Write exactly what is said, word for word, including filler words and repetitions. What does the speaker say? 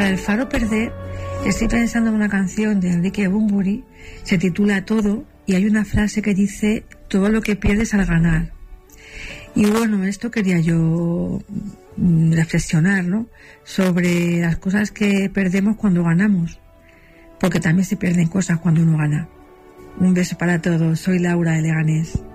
Para el faro perder, estoy pensando en una canción de Enrique Bunbury, se titula Todo, y hay una frase que dice: todo lo que pierdes al ganar. Y bueno, esto quería yo reflexionar, ¿no?, sobre las cosas que perdemos cuando ganamos, porque también se pierden cosas cuando uno gana. Un beso para todos, soy Laura de Leganés.